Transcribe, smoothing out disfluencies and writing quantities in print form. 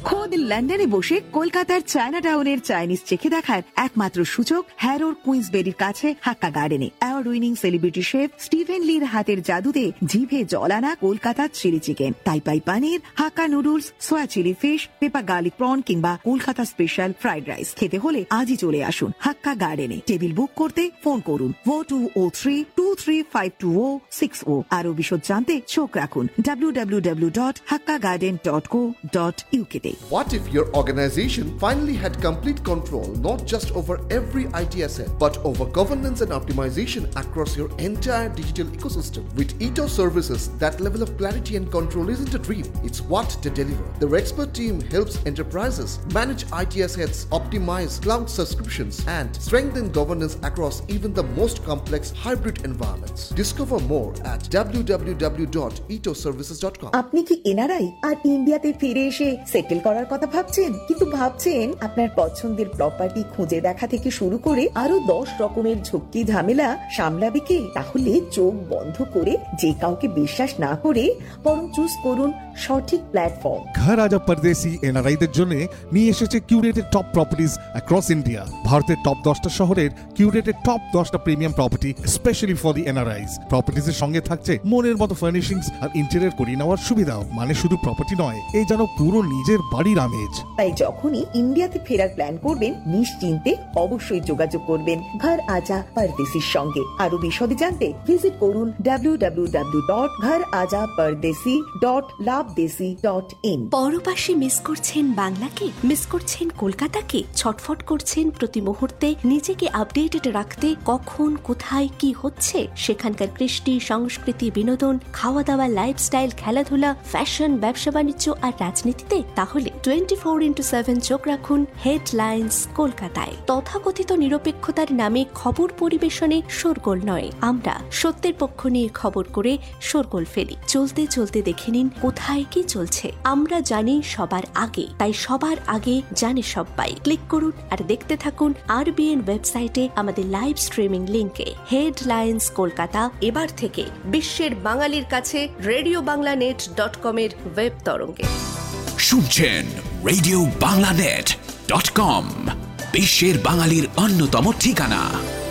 খোদ লন্ডনে বসে কলকাতার চায়না টাউনের চাইনিজ চেখে দেখার একমাত্র সুযোগ হ্যারোর কুইন্সবেরির কাছে হাক্কা গার্ডেনে। Award winning celebrity chef Steven লির হাতের জাদুতে জিভে জল আনা কলকাতার চিলি চিকেন, তাইপাই পানির, হাক্কা noodles, soya chilli fish, paper garlic prawn কিংবা কলকাতা স্পেশাল ফ্রাইড রাইস খেতে হলে আজই চলে আসুন হাক্কা গার্ডেনে। টেবিল বুক করতে ফোন করুন 4203-235260। আরো বিশদ জানতে চোখ রাখুন www.hakkagarden.co.uk তে। What if your organization finally had complete control not just over every IT asset but over governance and optimization across your entire digital ecosystem? With Ethos Services, that level of clarity and control isn't a dream, it's what they deliver. Their expert team helps enterprises manage IT assets, optimize cloud subscriptions, and strengthen governance across even the most complex hybrid environments. Discover more at www.ethosservices.com. আপনি কি NRI আর ইন্ডিয়াতে ফিরে এসে settle করার কথা ভাবছেন, কিন্তু ভাবছেন আপনার পছন্দের প্রপার্টি খুঁজে দেখা থেকে শুরু করে আরো 10 রকমের ঝক্কি ঝামেলা সামলাবে কে? তাহলে চোখ বন্ধ করে যে কাউকে বিশ্বাস না করে বরং চুজ করুন সঠিক প্ল্যাটফর্ম। ঘর আজা পরদেশি এনআরআইদের জন্য নিয়ে এসেছে curated top properties across India. ভারতের টপ 10টা শহরের কিউরেটেড টপ 10টা premium property specially for the এনআরআইস। প্রপার্টিজের সঙ্গে থাকছে মনের মতো ফার্নিশিংস আর ইন্টেরিয়র করিয়ে নেওয়ার সুবিধাও। মানে শুধু প্রপার্টি নয়, এই যেন পুরো নিজের বাড়ির আমেজ। তাই যখনই ইন্ডিয়াতে ফেরার প্ল্যান করবেন নিশ্চিন্তে অবশ্যই যোগাযোগ করবেন ঘর আজা পরদেশির সঙ্গে। আরো বিশদে জানতে ভিজিট করুন www.gharaja-pardesi.labdesi.in। পরপাশে মিস করছেন বাংলাকে, মিস করছেন কলকাতাকে, ছটফট করছেন প্রতি মুহূর্তে নিজেকে আপডেটেড রাখতে কখন কোথায় কি হচ্ছে সেখানকার কৃষ্টি, সংস্কৃতি, বিনোদন, খাওয়া দাওয়া, লাইফস্টাইল, খেলাধুলা, ফ্যাশন, ব্যবসা বাণিজ্য আর রাজনীতিতে। তাহলে 24x7 চোখ রাখুন হেডলাইন্স কলকাতায়। তথাকথিত নিরপেক্ষতার নামে খবর পরিবেশনে শোরগোল নয়, আমরা সত্যের পক্ষ নিয়ে খবর করে শোরগোল ফেলি। চলতে চলতে দেখে নিন কোথায় কি চলছে। আমরা জানি সবার আগে, তাই সবার আগে জানে সবাই। ক্লিক করুন আর দেখতে থাকুন RBN ওয়েবসাইটে আমাদের লাইভ স্ট্রিমিং লিংকে। হেডলাইন্স কলকাতা এবার থেকে বিশ্বের বাঙালির কাছে radioBanglanet.com এর ওয়েব তরঙ্গে। শুনছেন radioBanglanet.com, বিশ্বের বাঙালির অন্যতম ঠিকানা।